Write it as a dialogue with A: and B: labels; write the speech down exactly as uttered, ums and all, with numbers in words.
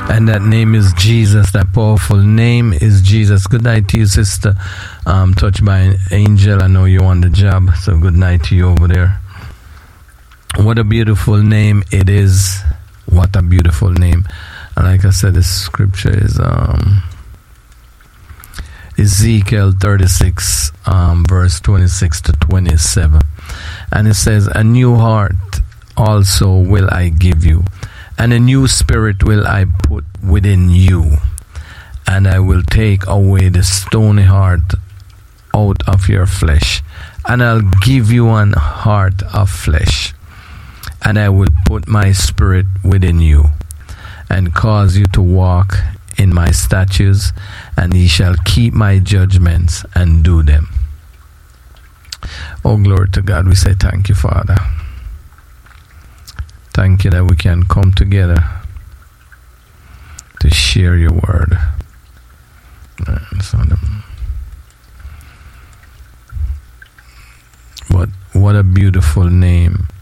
A: And that name is Jesus. That powerful name is Jesus. Good night to you, sister. Um, touched by an angel. I know you're on the job, so good night to you over there. What a beautiful name it is. What a beautiful name. And like I said, the scripture is um, Ezekiel thirty-six, um, verse twenty-six to twenty-seven. And it says, a new heart also will I give you, and a new spirit will I put within you, and I will take away the stony heart out of your flesh, and I'll give you an heart of flesh, and I will put my spirit within you, and cause you to walk in my statutes, and ye shall keep my judgments and do them. Oh, glory to God. We say thank you, Father. Thank you that we can come together to share your word. But what a beautiful name